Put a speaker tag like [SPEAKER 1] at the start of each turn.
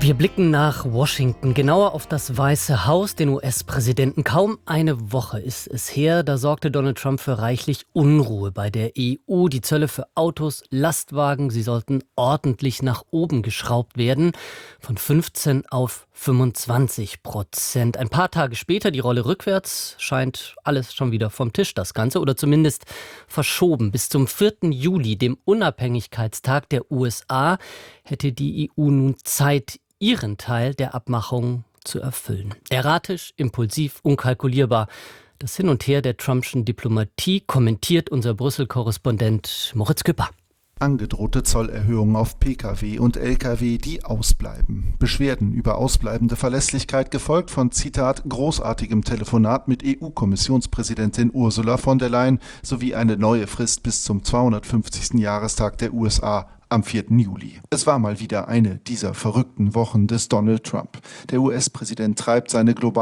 [SPEAKER 1] Wir blicken nach Washington, genauer auf das Weiße Haus, den US-Präsidenten. Kaum eine Woche ist es her, da sorgte Donald Trump für reichlich Unruhe bei der EU. Die Zölle für Autos, Lastwagen, sie sollten ordentlich nach oben geschraubt werden, von 15 auf 25%. Ein paar Tage später, die Rolle rückwärts, scheint alles schon wieder vom Tisch, das Ganze, oder zumindest verschoben. Bis zum 4. Juli, dem Unabhängigkeitstag der USA, hätte die EU nun Zeit, ihren Teil der Abmachung zu erfüllen. Erratisch, impulsiv, unkalkulierbar. Das Hin und Her der Trumpschen Diplomatie kommentiert unser Brüssel-Korrespondent Moritz Küpper.
[SPEAKER 2] Angedrohte Zollerhöhungen auf Pkw und Lkw, die ausbleiben. Beschwerden über ausbleibende Verlässlichkeit, gefolgt von, Zitat, großartigem Telefonat mit EU-Kommissionspräsidentin Ursula von der Leyen sowie eine neue Frist bis zum 250. Jahrestag der USA am 4. Juli. Es war mal wieder eine dieser verrückten Wochen des Donald Trump. Der US-Präsident treibt seine globale